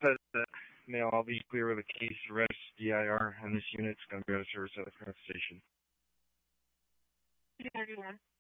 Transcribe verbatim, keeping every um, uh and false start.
But uh, now I'll be clear with the case, arrest, D I R, and this unit's going to be out of service at the current station. You can do one.